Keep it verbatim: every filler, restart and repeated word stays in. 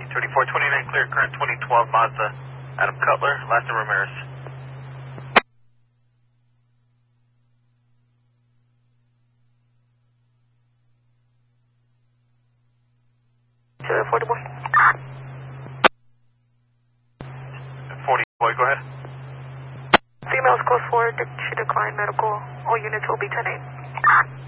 thirty-four twenty-nine clear, current twenty twelve Mazda. Adam Cutler, last name Ramirez. forty boy. forty boy, go ahead. Females close forward, she declined medical. All units will be ten eight.